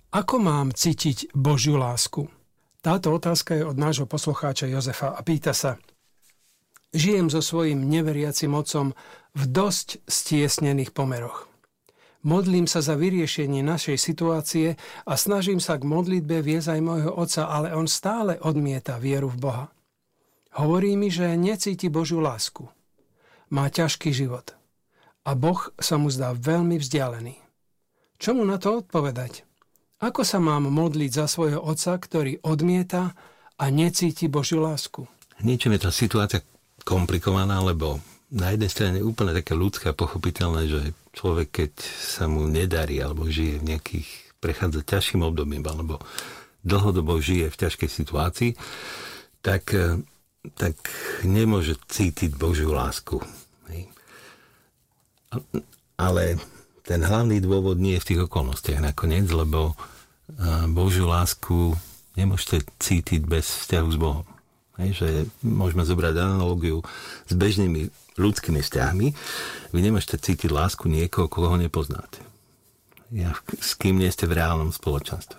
Ako mám cítiť Božiu lásku? Táto otázka je od nášho poslucháča Jozefa a pýta sa: Žijem so svojím neveriacim otcom v dosť stiesnených pomeroch. Modlím sa za vyriešenie našej situácie a snažím sa k modlitbe viesť aj môjho otca, ale on stále odmieta vieru v Boha. Hovorí mi, že necíti Božiu lásku. Má ťažký život a Boh sa mu zdá veľmi vzdialený. Čo mu na to odpovedať? Ako sa mám modliť za svojho otca, ktorý odmieta a necíti Božiu lásku? Niečím je tá situácia komplikovaná, lebo na jednej strane je úplne také ľudské a pochopiteľné, že človek, keď sa mu nedarí alebo žije v nejakých, prechádza ťažším obdobím alebo dlhodobo žije v ťažkej situácii, tak nemôže cítiť Božiu lásku. Ale ten hlavný dôvod nie je v tých okolnostiach nakoniec, lebo Božiu lásku nemôžete cítiť bez vzťahu s Bohom. Že môžeme zobrať analogiu s bežnými ľudskými vzťahmi. Vy nemôžete cítiť lásku niekoho, koho nepoznáte. S kým nie ste v reálnom spoločenstve.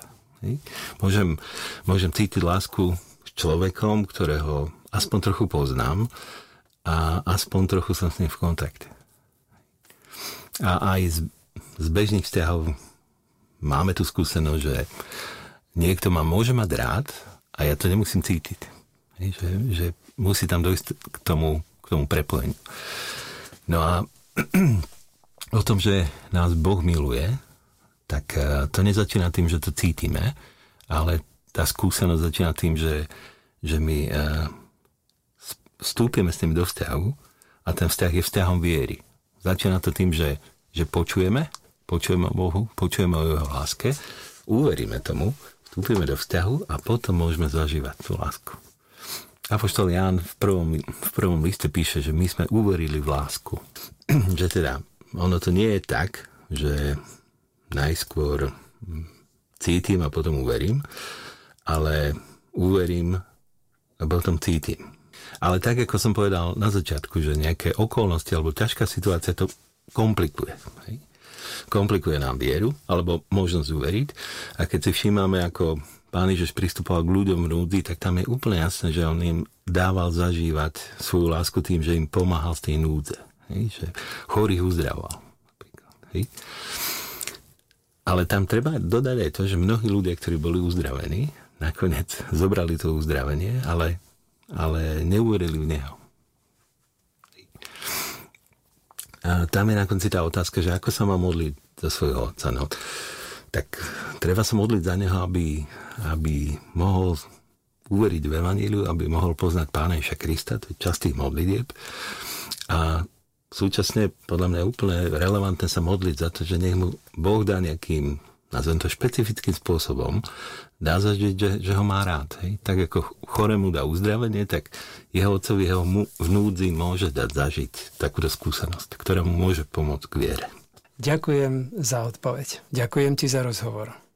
Môžem cítiť lásku s človekom, ktorého aspoň trochu poznám a aspoň trochu som s ním v kontakte. A aj z bežných vzťahov máme tu skúsenosť, že niekto ma môže mať rád a ja to nemusím cítiť. Že musí tam dojsť k tomu prepojeniu. No a o tom, že nás Boh miluje, tak to nezačína tým, že to cítime, ale tá skúsenosť začína tým, že my vstúpime s tým do vzťahu a ten vzťah je vzťahom viery. Začína to tým, že počujeme o Bohu, počujeme o jeho láske, uveríme tomu, vstúpime do vzťahu a potom môžeme zažívať tú lásku. Apoštol Ján v prvom liste píše, že my sme uverili v lásku. Že teda, ono to nie je tak, že najskôr cítim a potom uverím, ale uverím a potom cítim. Ale tak, ako som povedal na začiatku, že nejaké okolnosti alebo ťažká situácia to komplikuje. Hej? Komplikuje nám vieru alebo možnosť uveriť. A keď si všímame, ako Pán Ježiš pristupoval k ľuďom v núdzi, tak tam je úplne jasné, že on im dával zažívať svoju lásku tým, že im pomáhal z tej núdze. Hej? Že chorých uzdravoval. Hej? Ale tam treba dodať aj to, že mnohí ľudia, ktorí boli uzdravení, nakoniec zobrali to uzdravenie, ale neuverili v neho. A tam je na konci tá otázka, že ako sa má modliť za svojho otca. No, tak treba sa modliť za neho, aby mohol uveriť v evanjeliu, aby mohol poznať Pána Ježiša Krista, to je časť tých modlitieb. A súčasne podľa mňa je úplne relevantné sa modliť za to, že nech mu Boh dá nejakým, nazvem to špecifickým spôsobom, dá zažiť, že ho má rád. Hej? Tak ako chorému dá uzdravenie, tak jeho otcovi, jeho v núdzi môže dať zažiť takúto skúsenosť, ktorá mu môže pomôcť k viere. Ďakujem za odpoveď. Ďakujem ti za rozhovor.